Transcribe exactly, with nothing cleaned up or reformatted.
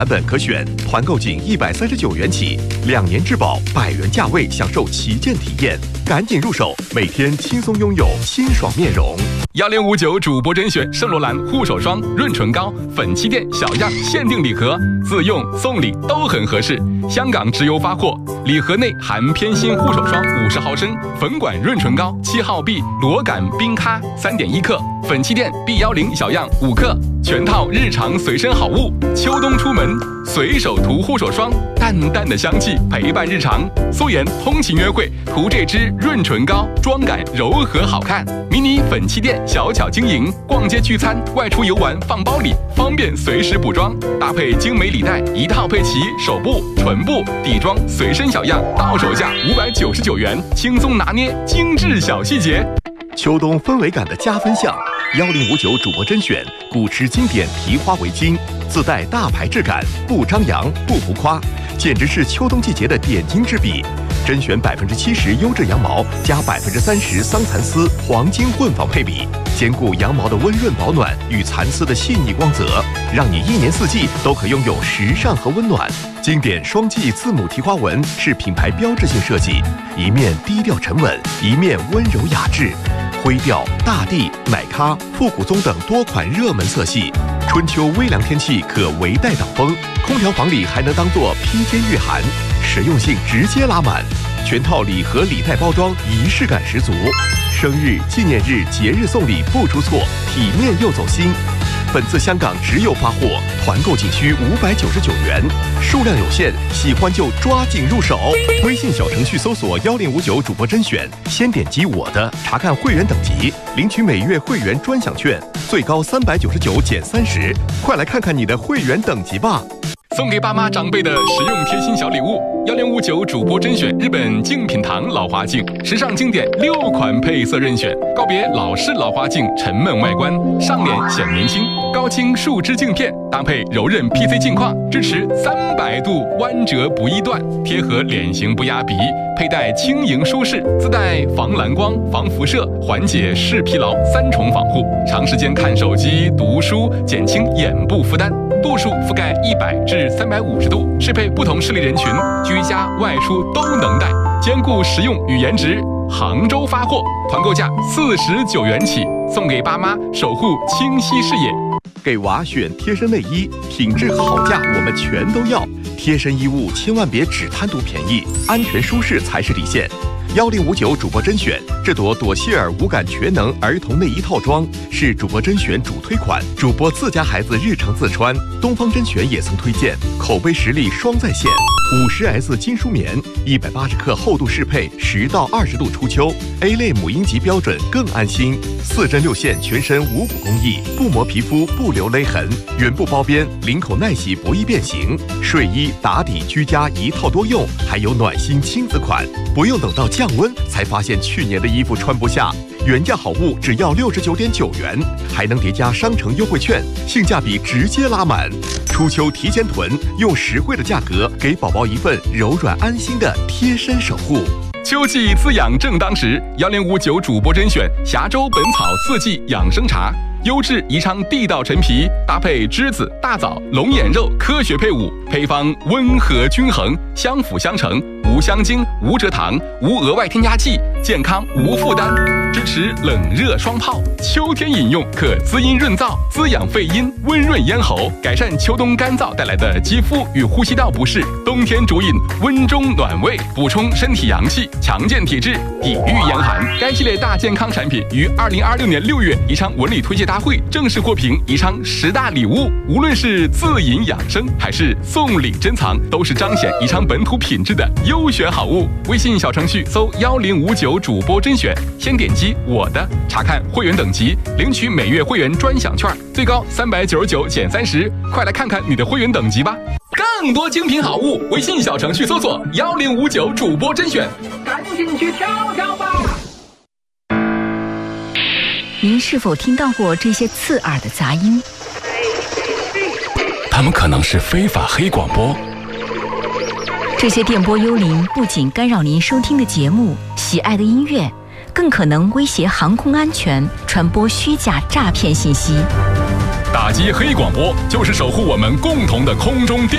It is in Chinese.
版本可选，团购仅一百三十九元起，两年质保，百元价位享受旗舰体验，赶紧入手，每天轻松拥有清爽面容。 幺零五九主播甄选圣罗兰护手霜、润唇膏、粉气垫小样限定礼盒，自用送礼都很合适。香港直邮发货，礼盒内含偏心护手霜五十毫升，粉管润唇膏七号 B 螺杆冰咖三点一克，粉气垫 B 幺零小样五克，全套日常随身好物。秋冬出门随手涂护手霜，淡淡的香气陪伴日常。素颜通勤约会涂这支润唇膏，妆感柔和好看。迷你粉气垫小巧晶莹，逛街聚餐、外出游玩放包里，方便随时补妆。搭配精美礼袋，一套配齐手部、唇部、底妆随身小样，到手价五百九十九元，轻松拿捏精致小细节。 秋冬氛围感的加分项，幺零五九主播甄选古驰经典提花围巾，自带大牌质感，不张扬不浮夸，简直是秋冬季节的点睛之笔。甄选百分之七十优质羊毛加百分之三十桑蚕丝黄金混纺配比，兼顾羊毛的温润保暖与蚕丝的细腻光泽，让你一年四季都可拥有时尚和温暖。经典双髻字母提花纹是品牌标志性设计，一面低调沉稳，一面温柔雅致。灰调、大地、奶咖、复古棕等多款热门色系，春秋微凉天气可围带挡风，空调房里还能当做披肩御寒，实用性直接拉满。全套礼盒礼袋包装仪式感十足，生日、纪念日、节日送礼不出错，体面又走心。本次香港直邮发货，团购仅需五百九十九元，数量有限，喜欢就抓紧入手。微信小程序搜索幺零五九主播甄选，先点击我的，查看会员等级，领取每月会员专享券，最高三百九十九减三十，快来看看你的会员等级吧。 送给爸妈长辈的实用贴心小礼物，幺零五九主播甄选日本净品堂老花镜，时尚经典六款配色任选，告别老式老花镜沉闷外观，上脸显年轻。高清树脂镜片搭配柔韧 P C 镜框，支持三百度弯折不易断，贴合脸型不压鼻，佩戴轻盈舒适，自带防蓝光、防辐射、缓解视疲劳三重防护，长时间看手机、读书，减轻眼部负担。度数覆盖一百至三百五十度，适配不同视力人群，居家外出都能戴，兼顾实用与颜值。杭州发货，团购价四十九元起，送给爸妈，守护清晰视野。 给娃选贴身内衣，品质和好价我们全都要。贴身衣物千万别只贪图便宜，安全舒适才是底线。幺零五九主播甄选，这朵朵希尔无感全能儿童内衣套装是主播甄选主推款，主播自家孩子日常自穿。东方甄选也曾推荐，口碑实力双在线。五十 S 金舒棉，一百八十克厚度适配，十到二十度初秋 ，A 类母婴级标准更安心。四针六线全身无骨工艺，不磨皮肤，不留勒痕，原布包边，领口耐洗，不易变形。睡衣、打底、居家一套多用，还有暖心亲子款，不用等到降温才发现去年的衣服穿不下。原价好物只要六十九点九元，还能叠加商城优惠券，性价比直接拉满。初秋提前囤，用实惠的价格给宝宝一份柔软安心的贴身守护。 秋季滋养正当时，幺零五九主播甄选峡州本草四季养生茶，优质宜昌地道陈皮，搭配栀子、大枣、龙眼肉，科学配伍，配方温和均衡，相辅相成，无香精、无蔗糖、无额外添加剂，健康无负担，支持冷热双泡。秋天饮用可滋阴润燥，滋养肺阴，温润咽喉，改善秋冬干燥带来的肌肤与呼吸道不适。冬天主饮温中暖胃，补充身体阳气，强健体质，抵御严寒。该系列大健康产品于二零二六年六月宜昌文旅推介大会正式获评宜昌十大礼物。无论是自饮养生还是送礼珍藏，都是彰显宜昌本土品质的优选好物。微信小程序搜幺零五九主播甄选，先点击我的，查看会员等级，领取每月会员专享券，最高三百九十九减三十，快来看看你的会员等级吧。更多精品好物，微信小程序搜索幺零五九主播甄选， 赶紧去挑挑吧。 您是否听到过这些刺耳的杂音？ 他们可能是非法黑广播。 这些电波幽灵不仅干扰您收听的节目、喜爱的音乐，更可能威胁航空安全，传播虚假诈骗信息。 打击黑广播就是守护我们共同的空中电